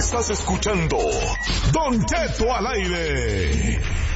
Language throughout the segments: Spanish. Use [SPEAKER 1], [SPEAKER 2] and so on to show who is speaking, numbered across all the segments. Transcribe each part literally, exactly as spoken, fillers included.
[SPEAKER 1] Estás escuchando Don Cheto al aire.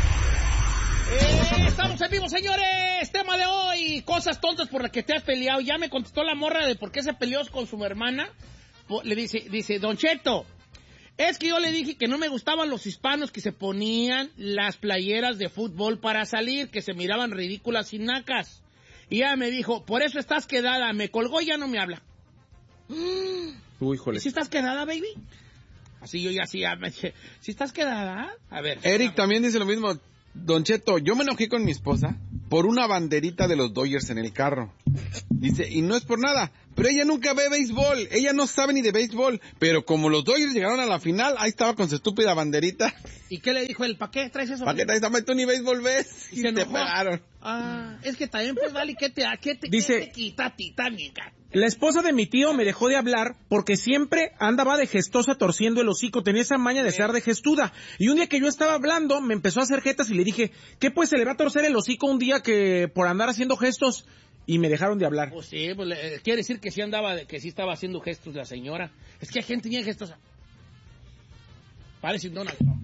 [SPEAKER 2] Eh, estamos en vivo, señores. Tema de hoy, cosas tontas por las que te has peleado. Ya me contestó la morra de por qué se peleó con su hermana. Le dice, dice, Don Cheto, es que yo le dije que no me gustaban los hispanos que se ponían las playeras de fútbol para salir, que se miraban ridículas y nacas. Y ella me dijo, por eso estás quedada. Me colgó y ya no me habla.
[SPEAKER 3] Uy, híjole.
[SPEAKER 2] ¿Y si estás quedada, baby? Así yo ya así, ya me dije, ¿si estás quedada? A ver.
[SPEAKER 3] Eric también dice lo mismo. Don Cheto, yo me enojé con mi esposa por una banderita de los Dodgers en el carro. Dice, y no es por nada, pero ella nunca ve béisbol, ella no sabe ni de béisbol, pero como los Dodgers llegaron a la final, ahí estaba con su estúpida banderita.
[SPEAKER 2] ¿Y qué le dijo él? ¿Para qué traes eso?
[SPEAKER 3] ¿Para qué traes esa? Tú ni béisbol ves.
[SPEAKER 2] Y, y se
[SPEAKER 3] te
[SPEAKER 2] enojó.
[SPEAKER 3] pegaron.
[SPEAKER 2] Ah, es que también, pues, vale, ¿qué te, qué te,
[SPEAKER 4] Dice,
[SPEAKER 2] qué te quita a ti también, cara?
[SPEAKER 4] La esposa de mi tío me dejó de hablar porque siempre andaba de gestosa torciendo el hocico, tenía esa maña de ser de gestuda. Y un día que yo estaba hablando, me empezó a hacer jetas y le dije, ¿qué pues se le va a torcer el hocico un día que por andar haciendo gestos? Y me dejaron de hablar.
[SPEAKER 2] Pues sí, pues, eh, quiere decir que sí andaba, que sí estaba haciendo gestos la señora. Es que hay gente tiene gestos. Parece un Donald Trump.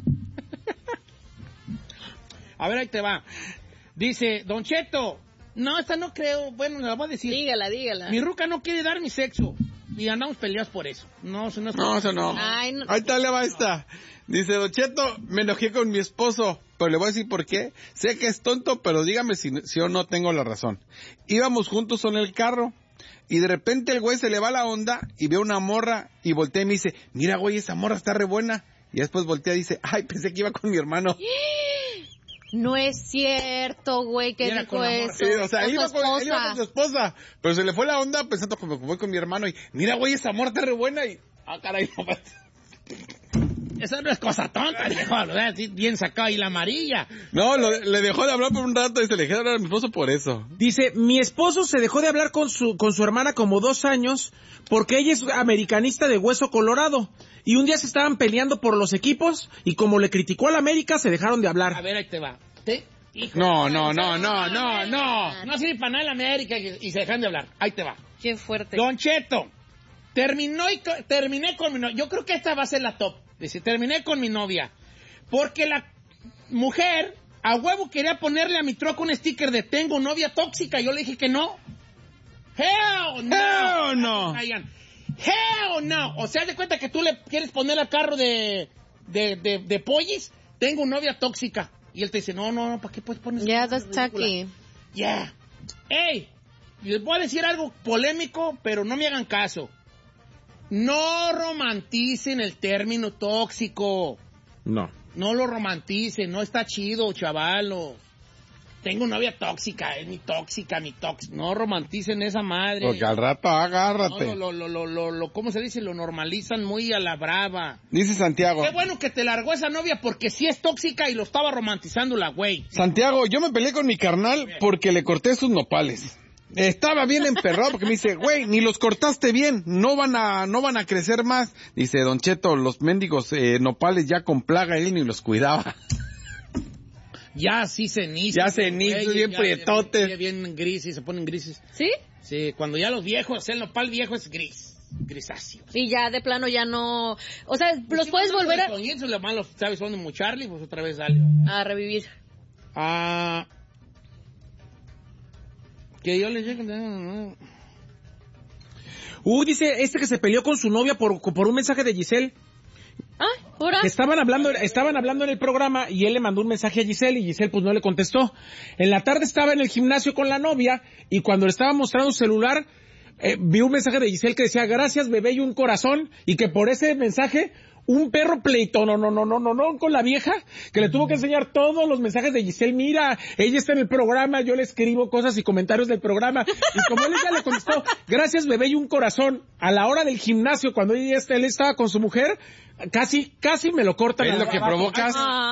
[SPEAKER 2] A ver, ahí te va. Dice, Don Cheto, no, esta no creo, bueno, me la voy a decir.
[SPEAKER 5] Dígala, dígala.
[SPEAKER 2] Mi ruca no quiere dar mi sexo y andamos peleados por eso. No, eso no es...
[SPEAKER 3] No, eso no.
[SPEAKER 5] Ay, no.
[SPEAKER 3] Ahí está, le va esta. Dice, Don Cheto, me enojé con mi esposo, pero le voy a decir por qué. Sé que es tonto, pero dígame si, si o no tengo la razón. Íbamos juntos en el carro y de repente el güey se le va la onda y ve una morra y voltea y me dice, mira güey, esa morra está re buena. Y después voltea y dice, ay, pensé que iba con mi hermano.
[SPEAKER 5] No es cierto, güey, que
[SPEAKER 2] Era
[SPEAKER 5] dijo
[SPEAKER 2] con amor.
[SPEAKER 5] eso.
[SPEAKER 3] Sí, o sea,
[SPEAKER 5] Con
[SPEAKER 3] él
[SPEAKER 5] su
[SPEAKER 3] iba, con, él iba
[SPEAKER 5] esposa.
[SPEAKER 3] con su esposa, pero se le fue la onda pensando como que voy con mi hermano y mira güey, esa morra está re buena y... Ah, caray, no.
[SPEAKER 2] Esa no es cosa tonta, viejo, ¿verdad? Sí, bien sacado y la amarilla.
[SPEAKER 3] No, lo, le dejó de hablar por un rato y se le dejó de hablar a mi esposo por eso.
[SPEAKER 4] Dice, mi esposo se dejó de hablar con su con su hermana como dos años porque ella es americanista de hueso colorado. Y un día se estaban peleando por los equipos y como le criticó a la América, se dejaron de hablar.
[SPEAKER 2] A ver, ahí te va. ¿Te? Hijo,
[SPEAKER 3] No, no, no, no, no, no.
[SPEAKER 2] No sirve para nada en América y, y se dejan de hablar. Ahí te va.
[SPEAKER 5] Qué fuerte.
[SPEAKER 2] Don Cheto, terminó y co- terminé con mi novia. Yo creo que esta va a ser la top. Dice, terminé con mi novia. Porque la mujer a huevo quería ponerle a mi troca un sticker de tengo novia tóxica. Yo le dije que no. Hell no.
[SPEAKER 3] Hell no.
[SPEAKER 2] Ryan. Hell no. O sea, de cuenta que tú le quieres poner al carro de, de, de, de pollis, tengo novia tóxica. Y él te dice, no, no, no, ¿para qué puedes poner eso?
[SPEAKER 5] Yeah, that's tacky.
[SPEAKER 2] Yeah. Ey, les voy a decir algo polémico, pero no me hagan caso. No romanticen el término tóxico.
[SPEAKER 4] No.
[SPEAKER 2] No lo romanticen, no está chido, chavalos. Tengo novia tóxica, es mi tóxica, mi tóxica. No romanticen esa madre.
[SPEAKER 3] Porque al rato agárrate.
[SPEAKER 2] No, lo, lo, lo, lo, lo, ¿cómo se dice? Lo normalizan muy a la brava.
[SPEAKER 3] Dice Santiago.
[SPEAKER 2] Qué bueno que te largó esa novia porque sí es tóxica y lo estaba romantizando la güey.
[SPEAKER 3] Santiago, yo me peleé con mi carnal porque le corté sus nopales. Estaba bien emperrado porque me dice, güey, ni los cortaste bien, no van a, no van a crecer más. Dice, Don Cheto, los mendigos eh, nopales ya con plaga, él ni los cuidaba.
[SPEAKER 2] Ya así cenizos.
[SPEAKER 3] Ya cenizos, bien prietotes.
[SPEAKER 2] Ya bien grises, se ponen grises.
[SPEAKER 5] ¿Sí?
[SPEAKER 2] Sí, cuando ya los viejos, el nopal viejo es gris, grisáceo.
[SPEAKER 5] Y ya de plano ya no... O sea,
[SPEAKER 2] Pues
[SPEAKER 5] los
[SPEAKER 2] sí,
[SPEAKER 5] puedes
[SPEAKER 2] bueno,
[SPEAKER 5] volver a,
[SPEAKER 2] los comienzos, lo malo, ¿sabes dónde mucharle? Pues otra vez dale.
[SPEAKER 5] a revivir.
[SPEAKER 2] Ah... Que yo le llegue...
[SPEAKER 4] Uy, dice este que se peleó con su novia por, por un mensaje de Giselle.
[SPEAKER 5] Ah, ¿ahora?
[SPEAKER 4] Que estaban hablando, estaban hablando en el programa y él le mandó un mensaje a Giselle y Giselle pues no le contestó. En la tarde estaba en el gimnasio con la novia y cuando le estaba mostrando su celular, eh, vi un mensaje de Giselle que decía gracias bebé y un corazón y que por ese mensaje un perro pleito, no, no, no, no, no, no, con la vieja, que le tuvo que enseñar todos los mensajes de Giselle, mira, ella está en el programa, yo le escribo cosas y comentarios del programa, y como él ya le contestó, gracias bebé y un corazón, a la hora del gimnasio, cuando ella, él estaba con su mujer, casi, casi me lo cortan.
[SPEAKER 3] Es lo que provocas.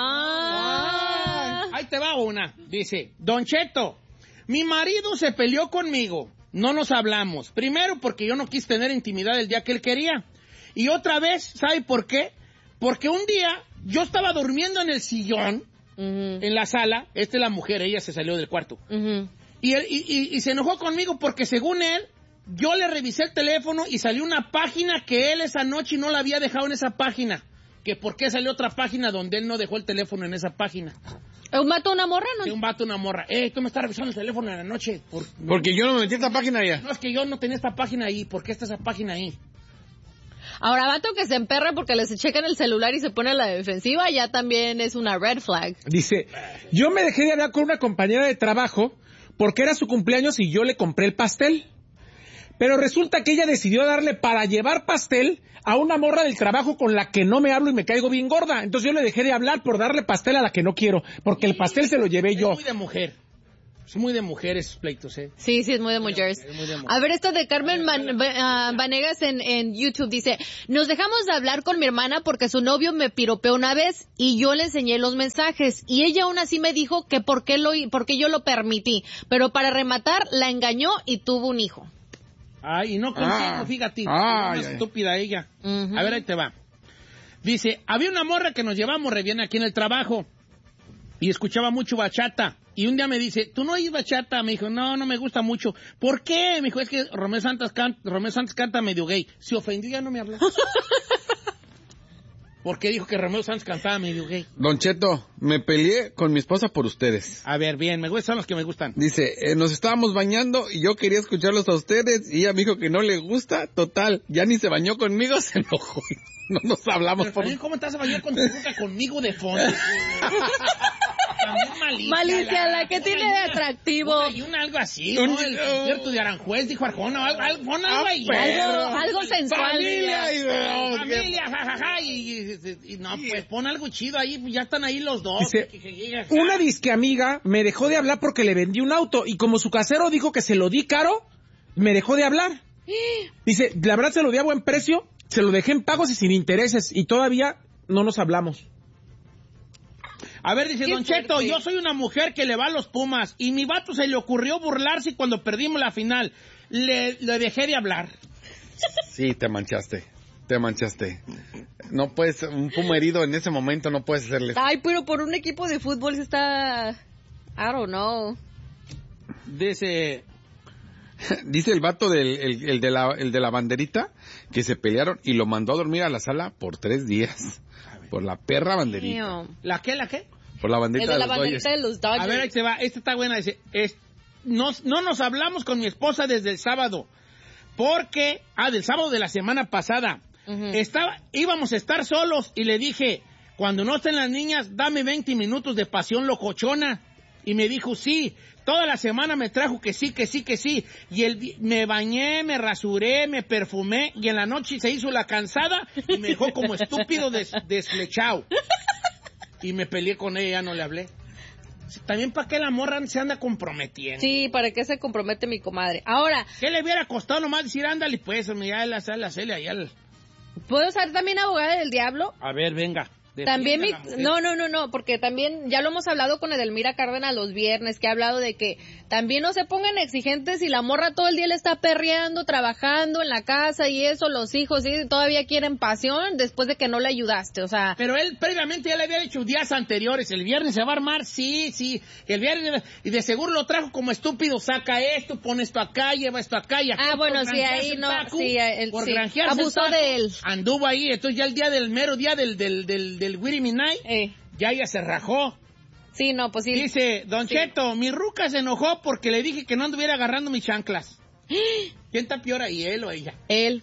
[SPEAKER 5] Ah.
[SPEAKER 2] Ahí te va una, dice, Don Cheto, mi marido se peleó conmigo, no nos hablamos, primero porque yo no quise tener intimidad el día que él quería, y otra vez, ¿sabe por qué? Porque un día yo estaba durmiendo en el sillón, uh-huh. en la sala, esta es la mujer, ella se salió del cuarto, uh-huh. y, él, y, y, y se enojó conmigo porque según él, yo le revisé el teléfono y salió una página que él esa noche no la había dejado en esa página. Que por qué salió otra página donde él no dejó el teléfono en esa página.
[SPEAKER 5] ¿Un vato o una morra, no?
[SPEAKER 2] Sí, un vato, una morra. Eh, tú me estás revisando el teléfono en la noche. Por...
[SPEAKER 3] Porque yo no me metí en esta página ya.
[SPEAKER 2] No, es que yo no tenía esta página ahí. ¿Por qué está esa página ahí?
[SPEAKER 5] Ahora, vato que se emperra porque les checan el celular y se pone a la defensiva, ya también es una red flag.
[SPEAKER 4] Dice, yo me dejé de hablar con una compañera de trabajo porque era su cumpleaños y yo le compré el pastel. Pero resulta que ella decidió darle para llevar pastel a una morra del trabajo con la que no me hablo y me caigo bien gorda. Entonces yo le dejé de hablar por darle pastel a la que no quiero, porque el pastel se lo llevé yo.
[SPEAKER 2] Es muy de mujer. Es muy de mujer esos pleitos, ¿eh?
[SPEAKER 5] Sí, sí, es muy de mujeres. A ver, esto de Carmen Man, uh, Vanegas en, en YouTube dice, nos dejamos de hablar con mi hermana porque su novio me piropeó una vez y yo le enseñé los mensajes y ella aún así me dijo que por qué, lo, por qué yo lo permití, pero para rematar la engañó y tuvo un hijo.
[SPEAKER 2] Ay, y no contigo,
[SPEAKER 3] Ah.
[SPEAKER 2] fíjate.
[SPEAKER 3] Ay,
[SPEAKER 2] una
[SPEAKER 3] ay.
[SPEAKER 2] estúpida ella.
[SPEAKER 5] Uh-huh.
[SPEAKER 2] A ver, ahí te va. Dice, había una morra que nos llevamos re bien aquí en el trabajo y escuchaba mucho bachata. Y un día me dice, ¿tú no oyes bachata? Me dijo, no, no me gusta mucho. ¿Por qué? Me dijo, es que Romeo Santos, can Romeo Santos canta medio gay. Se ofendió y ya no me habló. ¿Por qué dijo que Romeo Santos cantaba medio gay?
[SPEAKER 3] Don Cheto, me peleé con mi esposa por ustedes.
[SPEAKER 2] A ver, bien, me gustan los que me gustan.
[SPEAKER 3] Dice, eh, nos estábamos bañando y yo quería escucharlos a ustedes y ella me dijo que no le gusta. Total, ya ni se bañó conmigo, se enojó. No nos hablamos
[SPEAKER 2] Pero
[SPEAKER 3] por...
[SPEAKER 2] también, ¿cómo estás a bañar con tu boca conmigo de fondo? También malicia.
[SPEAKER 5] Malicia, la que tiene de atractivo.
[SPEAKER 2] Y un algo así, ¿no? El concierto de Aranjuez, dijo Arjona, algo, algo, pon algo ahí.
[SPEAKER 5] Algo, algo sensual.
[SPEAKER 3] Familia,
[SPEAKER 5] diría.
[SPEAKER 3] y-
[SPEAKER 2] Familia, jajaja, y, y- y no, pues pon algo chido ahí, pues ya están ahí los dos.
[SPEAKER 4] Dice,
[SPEAKER 2] Que- que- que-
[SPEAKER 4] una disque amiga me dejó de hablar porque le vendí un auto y como su casero dijo que se lo di caro, me dejó de hablar. Dice, la verdad se lo di a buen precio, se lo dejé en pagos y sin intereses y todavía no nos hablamos.
[SPEAKER 2] A ver, dice
[SPEAKER 5] Qué
[SPEAKER 2] Don Cheto,
[SPEAKER 5] fuerte.
[SPEAKER 2] yo soy una mujer que le va a los Pumas y mi vato se le ocurrió burlarse cuando perdimos la final. Le, le dejé de hablar.
[SPEAKER 3] Sí, te manchaste, te manchaste. No puedes, un puma herido en ese momento no puedes hacerle...
[SPEAKER 5] Ay, pero por un equipo de fútbol se está... I don't know.
[SPEAKER 2] Dice,
[SPEAKER 3] Dice el vato del el, el de la, el de la banderita que se pelearon y lo mandó a dormir a la sala por tres días. Por la perra banderita.
[SPEAKER 5] Damn.
[SPEAKER 2] ¿la qué, la qué?
[SPEAKER 3] Por la
[SPEAKER 5] El
[SPEAKER 3] banderita
[SPEAKER 5] de la
[SPEAKER 3] los
[SPEAKER 5] banderita de
[SPEAKER 3] Dodgers.
[SPEAKER 5] los Dodgers.
[SPEAKER 2] A ver, ahí se va. Esta está buena. Dice, es, no, no nos hablamos con mi esposa desde el sábado. Porque, ah, del sábado de la semana pasada.
[SPEAKER 5] Ujú.
[SPEAKER 2] Estaba, íbamos a estar solos y le dije, cuando no estén las niñas, dame veinte minutos de pasión locochona. Y me dijo, sí. Toda la semana me trajo que sí, que sí, que sí. Y el, vi- me bañé, me rasuré, me perfumé. Y en la noche se hizo la cansada y me dejó como estúpido des, desflechado. Y me peleé con ella, ya no le hablé. También para qué la morra se anda comprometiendo.
[SPEAKER 5] Sí, ¿para qué se compromete mi comadre? Ahora,
[SPEAKER 2] ¿Qué le hubiera costado nomás decir, ándale, pues, ya la sala, la ya la...
[SPEAKER 5] ¿puedo ser también abogada del diablo?
[SPEAKER 2] A ver, venga.
[SPEAKER 5] También mi...
[SPEAKER 2] defienda a la mujer.
[SPEAKER 5] No, no, no, no, porque también ya lo hemos hablado con Edelmira Cárdenas los viernes, que ha hablado de que también no se pongan exigentes y la morra todo el día le está perreando, trabajando en la casa y eso, los hijos, y todavía quieren pasión después de que no le ayudaste, o sea...
[SPEAKER 2] Pero él previamente ya le había dicho días anteriores, el viernes se va a armar, sí, sí, el viernes, y de seguro lo trajo como estúpido, saca esto, pone esto acá, lleva esto acá, y aquí
[SPEAKER 5] Ah, bueno,
[SPEAKER 2] por
[SPEAKER 5] sí,
[SPEAKER 2] granjearse
[SPEAKER 5] ahí
[SPEAKER 2] el
[SPEAKER 5] no,
[SPEAKER 2] taco,
[SPEAKER 5] sí, él-
[SPEAKER 2] por
[SPEAKER 5] sí.
[SPEAKER 2] granjearse el
[SPEAKER 5] Abusó
[SPEAKER 2] taco,
[SPEAKER 5] de él.
[SPEAKER 2] anduvo ahí, entonces ya el día del mero día del, del, del, del Witty Midnight,
[SPEAKER 5] Eh,
[SPEAKER 2] ya ella se rajó.
[SPEAKER 5] sí, no, pues sí.
[SPEAKER 2] Dice, Don
[SPEAKER 5] Sí.
[SPEAKER 2] Cheto, mi ruca se enojó porque le dije que no anduviera agarrando mis chanclas. ¿Quién está peor ahí, él o ella?
[SPEAKER 5] Él.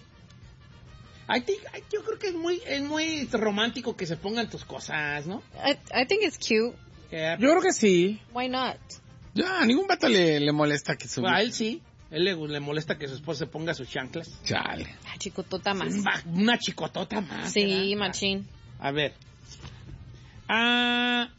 [SPEAKER 2] I think- I- yo creo que es muy, es muy romántico que se pongan tus cosas, ¿no?
[SPEAKER 5] I, I think it's cute.
[SPEAKER 2] Eh,
[SPEAKER 4] Yo creo que sí.
[SPEAKER 5] Why not?
[SPEAKER 3] Ya, a ningún vato le, le molesta que su...
[SPEAKER 2] a él sí. Él le, le molesta que su esposa se ponga sus chanclas.
[SPEAKER 3] Chale.
[SPEAKER 5] Ah, chicotota más.
[SPEAKER 2] Va- Una chicotota más.
[SPEAKER 5] Sí,
[SPEAKER 2] ¿verdad?
[SPEAKER 5] machín.
[SPEAKER 2] A ver. Ah,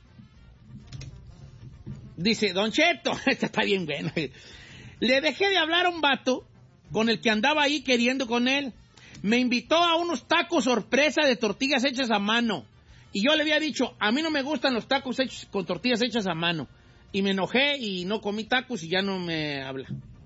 [SPEAKER 2] dice, Don Cheto, esta está bien buena. Le dejé de hablar a un vato con el que andaba ahí queriendo con él. Me invitó a unos tacos sorpresa de tortillas hechas a mano. Y yo le había dicho, a mí no me gustan los tacos hechos con tortillas hechas a mano. Y me enojé y no comí tacos y ya no me habla.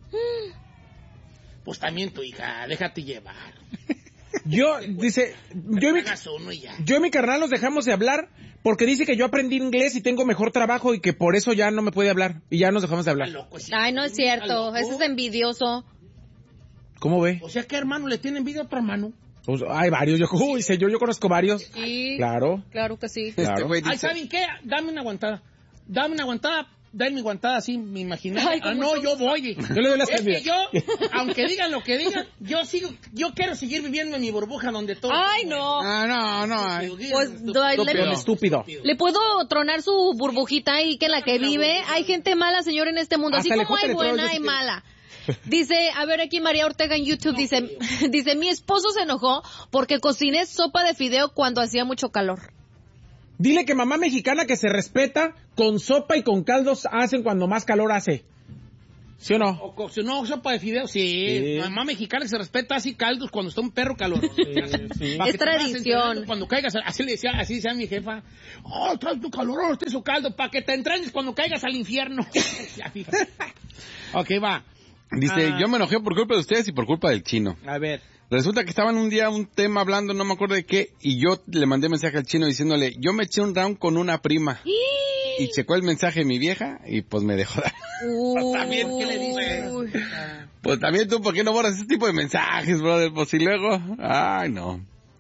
[SPEAKER 2] Pues también tu hija, déjate llevar.
[SPEAKER 4] Yo, dice, yo y, mi,
[SPEAKER 2] Hagas uno y ya.
[SPEAKER 4] yo y mi carnal nos dejamos de hablar porque dice que yo aprendí inglés y tengo mejor trabajo y que por eso ya no me puede hablar. Y ya nos dejamos de
[SPEAKER 2] Está
[SPEAKER 4] hablar.
[SPEAKER 2] loco ese-
[SPEAKER 5] Ay, no es
[SPEAKER 2] está
[SPEAKER 5] cierto.
[SPEAKER 2] loco.
[SPEAKER 5] Ese es envidioso.
[SPEAKER 4] ¿Cómo ve?
[SPEAKER 2] O sea, ¿qué hermano le tiene envidia a otro hermano?
[SPEAKER 4] Pues, hay varios, yo, uy, señor, yo conozco varios.
[SPEAKER 5] Sí.
[SPEAKER 4] Claro.
[SPEAKER 5] Claro que sí.
[SPEAKER 3] Este güey
[SPEAKER 2] Ay,
[SPEAKER 3] dice,
[SPEAKER 2] ¿saben qué? Dame una aguantada. Dame una aguantada. Dame mi aguantada así, me imaginé.
[SPEAKER 5] Ay,
[SPEAKER 2] Ah,
[SPEAKER 5] con
[SPEAKER 2] no,
[SPEAKER 5] mucho
[SPEAKER 2] yo voy.
[SPEAKER 4] Yo le doy las
[SPEAKER 2] Es que
[SPEAKER 4] cambias.
[SPEAKER 2] yo, aunque digan lo que digan, yo sigo, yo quiero seguir viviendo en mi burbuja donde todo.
[SPEAKER 5] Ay, no.
[SPEAKER 3] ah, no, no, ay.
[SPEAKER 5] Pues, doy-
[SPEAKER 4] Don
[SPEAKER 5] le,
[SPEAKER 4] estúpido.
[SPEAKER 5] le puedo tronar su burbujita y que en la que vive hay gente mala, señor, en este mundo. Así
[SPEAKER 4] Hasta le
[SPEAKER 5] como hay
[SPEAKER 4] corta, le trono,
[SPEAKER 5] buena,
[SPEAKER 4] yo
[SPEAKER 5] hay
[SPEAKER 4] sí
[SPEAKER 5] mala. Dice, a ver aquí María Ortega en YouTube, dice, dice, mi esposo se enojó porque cociné sopa de fideo cuando hacía mucho calor.
[SPEAKER 4] Dile que mamá mexicana que se respeta, con sopa y con caldos hacen cuando más calor hace. ¿Sí o no?
[SPEAKER 2] O cocinó sopa de fideos, sí.
[SPEAKER 4] Sí.
[SPEAKER 2] Mamá mexicana que se respeta así caldos cuando está un perro caloroso.
[SPEAKER 4] sí.
[SPEAKER 2] Pa'
[SPEAKER 5] Es
[SPEAKER 2] que te vayas
[SPEAKER 5] tradición.
[SPEAKER 2] enterando Cuando caigas, así le decía, así decía mi jefa. Oh, traes tu caloroso, este es su caldo, para que te entrenes cuando caigas al infierno. Ya, fíjate. Ok, va.
[SPEAKER 3] Dice,
[SPEAKER 2] Ah.
[SPEAKER 3] yo me enojé por culpa de ustedes y por culpa del chino.
[SPEAKER 2] A ver.
[SPEAKER 3] Resulta que estaban un día un tema hablando, no me acuerdo de qué, y yo le mandé mensaje al chino diciéndole, yo me eché un round con una prima. Y checó el mensaje de mi vieja y pues me dejó dar.
[SPEAKER 5] Uy.
[SPEAKER 2] También, ¿qué le dices?
[SPEAKER 3] Pues también tú, ¿por qué no borras ese tipo de mensajes, brother? Pues y luego, ay no.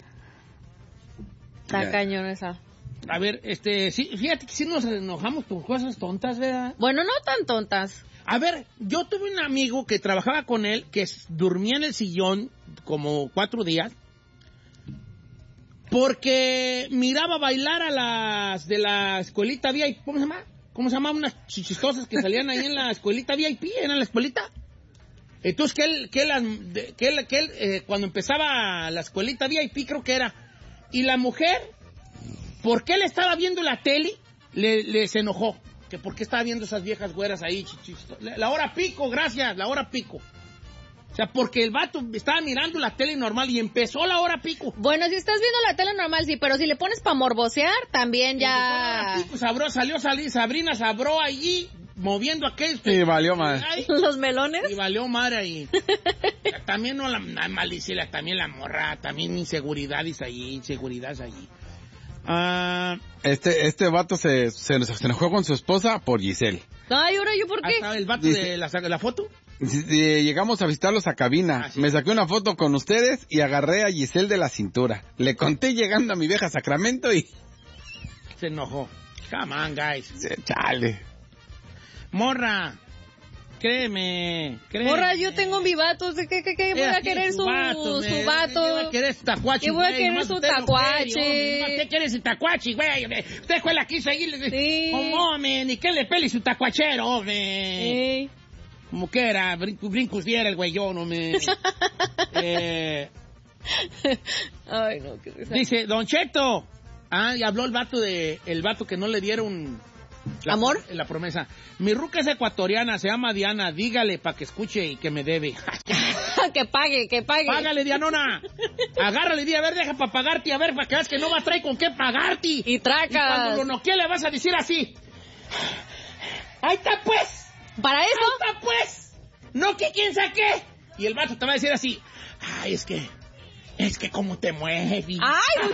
[SPEAKER 5] Está
[SPEAKER 3] Ya.
[SPEAKER 5] cañón esa.
[SPEAKER 2] A ver, este, sí, fíjate que sí nos enojamos por cosas tontas, ¿verdad?
[SPEAKER 5] Bueno, no tan tontas.
[SPEAKER 2] A ver, yo tuve un amigo que trabajaba con él, que s- dormía en el sillón como cuatro días, porque miraba bailar a las de la escuelita V I P, ¿cómo se llama? ¿Cómo se llamaban unas chichistosas que salían ahí en la escuelita V I P, en la escuelita? Entonces, que él, que él, las- de- que él, que él, eh, cuando empezaba la escuelita V I P, creo que era, y la mujer, ¿por qué le estaba viendo la tele? Le, le se enojó. Que por qué estaba viendo esas viejas güeras ahí, chichisto. La, la hora pico, gracias, la hora pico. O sea, porque el vato estaba mirando la tele normal y empezó la hora pico.
[SPEAKER 5] Bueno, si estás viendo la tele normal, sí, pero si le pones pa' morbosear, también
[SPEAKER 2] Empezó la hora
[SPEAKER 5] ya...
[SPEAKER 2] pico, Sabró, salió salir, Sabrina Sabró allí, moviendo aquel...
[SPEAKER 3] Y valió mal.
[SPEAKER 2] Ay,
[SPEAKER 5] Los melones.
[SPEAKER 2] y valió madre ahí. También no la, la malicia, también la morra, también inseguridades ahí, inseguridades allí. Ah...
[SPEAKER 3] Este, este vato se, se, se enojó con su esposa por Giselle.
[SPEAKER 5] Ay, ahora yo, ¿por
[SPEAKER 2] Ahí
[SPEAKER 5] qué?
[SPEAKER 2] está el vato
[SPEAKER 3] Dice-
[SPEAKER 2] de la, de la foto.
[SPEAKER 3] Eh, Llegamos a visitarlos a cabina.
[SPEAKER 2] Ah, sí.
[SPEAKER 3] Me saqué una foto con ustedes y agarré a Giselle de la cintura. Le conté llegando a mi vieja Sacramento y...
[SPEAKER 2] Se enojó. Come on, guys.
[SPEAKER 3] Chale.
[SPEAKER 2] Morra, créeme, créeme.
[SPEAKER 5] Morra, yo tengo mi vato, ¿qué, qué, qué, qué voy
[SPEAKER 2] Ella
[SPEAKER 5] a
[SPEAKER 2] tiene
[SPEAKER 5] querer su,
[SPEAKER 2] vato,
[SPEAKER 5] su
[SPEAKER 2] me-
[SPEAKER 5] vato?
[SPEAKER 2] ¿Qué va a querer su tacuache,
[SPEAKER 5] ¿Qué voy a
[SPEAKER 2] güey?
[SPEAKER 5] querer
[SPEAKER 2] Nomás
[SPEAKER 5] su
[SPEAKER 2] usted no
[SPEAKER 5] tacuache?
[SPEAKER 2] quiere, hombre, nomás usted quiere su tacuache, güey. Usted fue la que quiso seguirle.
[SPEAKER 5] Sí.
[SPEAKER 2] ¿Cómo, hombre? Ni que le pele su tacuachero, hombre.
[SPEAKER 5] Ey.
[SPEAKER 2] Como que era, brincos, brincos diera el güeyón, hombre. eh,
[SPEAKER 5] Ay, no, qué risa.
[SPEAKER 2] dice, Don Cheto. Ah, y habló el vato de, el vato que no le dieron... La,
[SPEAKER 5] ¿Amor?
[SPEAKER 2] La promesa. Mi ruca es ecuatoriana, se llama Diana. Dígale para que escuche y que me debe.
[SPEAKER 5] que pague, que pague.
[SPEAKER 2] Págale, Dianona. Agárrale, di, a ver, deja para pagarte, a ver, para que veas que no va a traer con qué pagarte.
[SPEAKER 5] Y tracas.
[SPEAKER 2] Y cuando lo noquee le vas a decir así. Ahí está, pues.
[SPEAKER 5] ¿Para eso?
[SPEAKER 2] Ahí está, pues. No, que quién saqué. Y el vato te va a decir así. Ay, es que, es que como te mueves.
[SPEAKER 5] ¡Ay,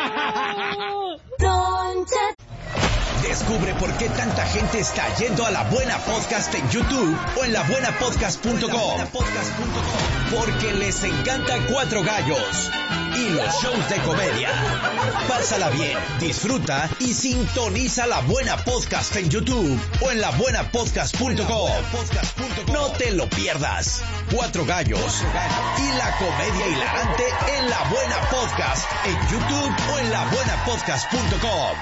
[SPEAKER 5] muchacho!
[SPEAKER 6] Descubre por qué tanta gente está yendo a La Buena Podcast en YouTube o en la buena podcast punto com. Porque les encanta Cuatro Gallos y los shows de comedia. Pásala bien, disfruta y sintoniza La Buena Podcast en YouTube o en la buena podcast punto com. No te lo pierdas. Cuatro Gallos y la comedia hilarante en La Buena Podcast en YouTube o en la buena podcast punto com.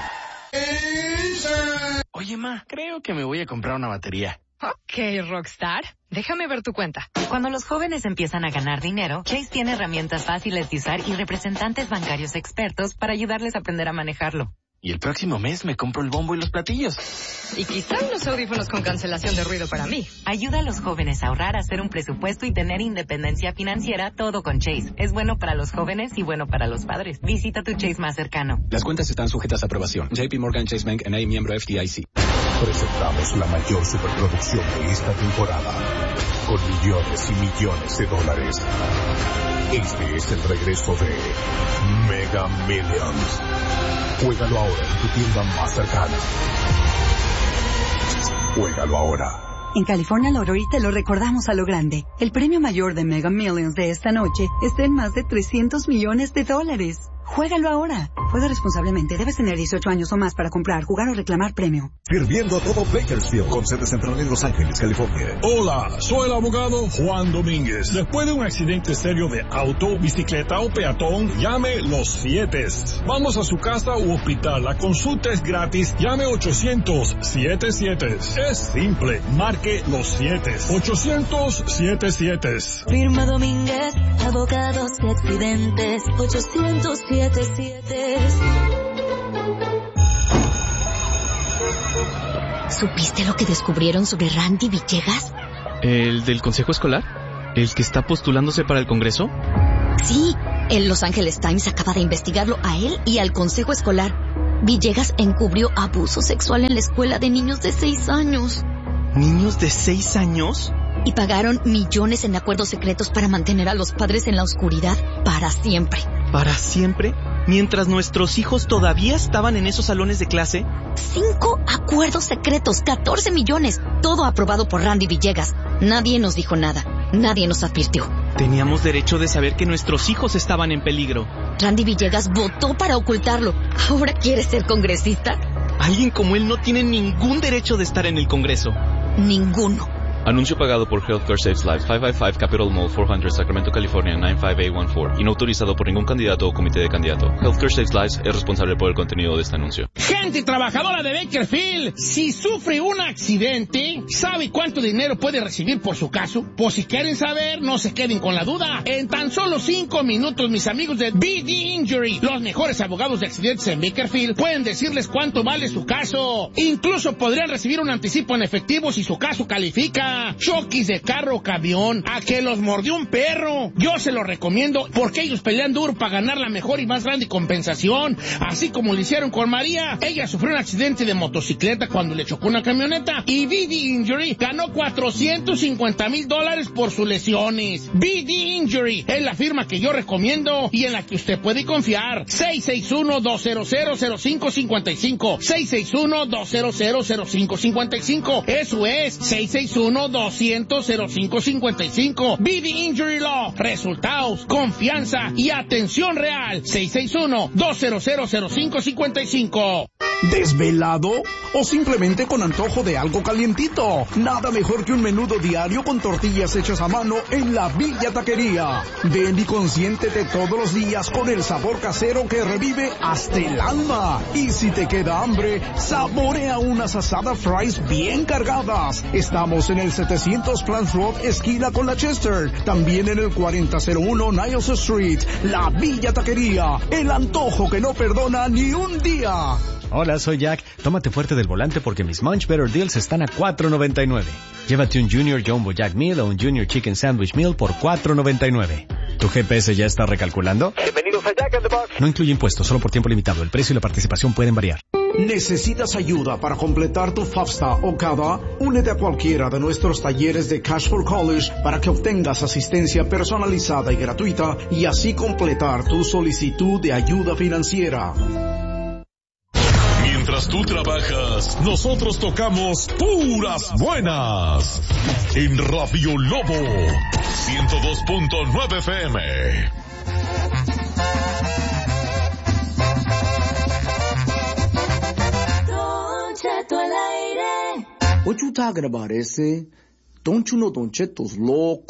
[SPEAKER 7] Oye, ma, creo que me voy a comprar una batería.
[SPEAKER 8] Ok, Rockstar. Déjame ver tu cuenta. Cuando los jóvenes empiezan a ganar dinero, Chase tiene herramientas fáciles de usar y representantes bancarios expertos para ayudarles a aprender a manejarlo.
[SPEAKER 7] Y el próximo mes me compro el bombo y los platillos.
[SPEAKER 8] Y quizá unos audífonos con cancelación de ruido para mí. Ayuda a los jóvenes a ahorrar, hacer un presupuesto y tener independencia financiera, todo con Chase. Es bueno para los jóvenes y bueno para los padres. Visita tu Chase más cercano.
[SPEAKER 9] Las cuentas están sujetas a aprobación. J P Morgan Chase Bank N A, miembro F D I C.
[SPEAKER 1] Presentamos la mayor superproducción de esta temporada, con millones y millones de dólares. Este es el regreso de Mega Millions. Juégalo ahora en tu tienda más cercana. Juégalo ahora.
[SPEAKER 10] En California Lottery te lo recordamos a lo grande. El premio mayor de Mega Millions de esta noche está en más de trescientos millones de dólares. Juégalo ahora. Juega responsablemente. Debes tener dieciocho años o más para comprar, jugar o reclamar premio.
[SPEAKER 1] Sirviendo a todo Bakersfield, con sede central en Los Ángeles, California.
[SPEAKER 11] Hola, soy el abogado Juan Domínguez. Después de un accidente serio de auto, bicicleta o peatón, llame Los Siete. Vamos a su casa u hospital. La consulta es gratis. Llame ochocientos siete siete. Es simple. Marque Los Siete. ochocientos siete siete.
[SPEAKER 12] Firma Domínguez, abogados de accidentes. ochocientos siete siete.
[SPEAKER 13] ¿Supiste lo que descubrieron sobre Randy Villegas?
[SPEAKER 7] ¿El del consejo escolar? ¿El que está postulándose para el Congreso?
[SPEAKER 13] Sí, el Los Angeles Times acaba de investigarlo a él y al consejo escolar. Villegas encubrió abuso sexual en la escuela de niños de seis años.
[SPEAKER 7] ¿Niños de seis años?
[SPEAKER 13] Y pagaron millones en acuerdos secretos para mantener a los padres en la oscuridad para siempre.
[SPEAKER 7] ¿Para siempre? ¿Mientras nuestros hijos todavía estaban en esos salones de clase?
[SPEAKER 13] Cinco acuerdos secretos, catorce millones, todo aprobado por Randy Villegas. Nadie nos dijo nada, nadie nos advirtió.
[SPEAKER 7] Teníamos derecho de saber que nuestros hijos estaban en peligro.
[SPEAKER 13] Randy Villegas votó para ocultarlo. ¿Ahora quiere ser congresista?
[SPEAKER 7] Alguien como él no tiene ningún derecho de estar en el Congreso.
[SPEAKER 13] Ninguno.
[SPEAKER 14] Anuncio pagado por Healthcare Saves Lives, quinientos cincuenta y cinco Capitol Mall, cuatrocientos, Sacramento, California, noventa y cinco A catorce. Y no autorizado por ningún candidato o comité de candidato. Healthcare Saves Lives es responsable por el contenido de este anuncio.
[SPEAKER 2] Gente trabajadora de Bakersfield, si sufre un accidente, ¿sabe cuánto dinero puede recibir por su caso? Pues si quieren saber, no se queden con la duda. En tan solo cinco minutos, mis amigos de B D Injury, los mejores abogados de accidentes en Bakersfield, pueden decirles cuánto vale su caso. Incluso podrían recibir un anticipo en efectivo si su caso califica. Choques de carro o camión, a que los mordió un perro. Yo se los recomiendo porque ellos pelean duro para ganar la mejor y más grande compensación. Así como lo hicieron con María. Ella sufrió un accidente de motocicleta cuando le chocó una camioneta. Y B D Injury ganó cuatrocientos cincuenta mil dólares por sus lesiones. B D Injury es la firma que yo recomiendo y en la que usted puede confiar. seis seis uno, dos cero cero, cero cinco cinco cinco. seis seis uno, dos cero cero, cero cinco cinco cinco. Eso es seis seis uno, doscientos, cero cinco cincuenta y cinco. B D Injury Law. Resultados, confianza y atención real. seis seis uno, dos cero cero, cero cinco cincuenta y cinco.
[SPEAKER 15] ¿Desvelado? ¿O simplemente con antojo de algo calientito? Nada mejor que un menudo diario con tortillas hechas a mano en la Villa Taquería. Ven y consiéntete todos los días con el sabor casero que revive hasta el alma. Y si te queda hambre, saborea unas asadas fries bien cargadas. Estamos en el setecientos Plant Road, esquina con la Chester. También en el cuarenta cero uno Niles Street. La Villa Taquería. El antojo que no perdona ni un día.
[SPEAKER 16] Hola, soy Jack. Tómate fuerte del volante porque mis Munch Better Deals están a cuatro noventa y nueve. Llévate un Junior Jumbo Jack Meal o un Junior Chicken Sandwich Meal por cuatro noventa y nueve. ¿Tu G P S ya está recalculando?
[SPEAKER 17] Bienvenidos a Jack in the Box.
[SPEAKER 16] No incluye impuestos, solo por tiempo limitado. El precio y la participación pueden variar.
[SPEAKER 15] ¿Necesitas ayuda para completar tu FAFSA o C A D A? Únete a cualquiera de nuestros talleres de Cash for College para que obtengas asistencia personalizada y gratuita y así completar tu solicitud de ayuda financiera.
[SPEAKER 1] Mientras tú trabajas, nosotros tocamos puras buenas. En Radio Lobo, ciento dos punto nueve F M.
[SPEAKER 12] Don Cheto al aire.
[SPEAKER 18] What you talking about, ese? Don't you know Don Cheto's loco?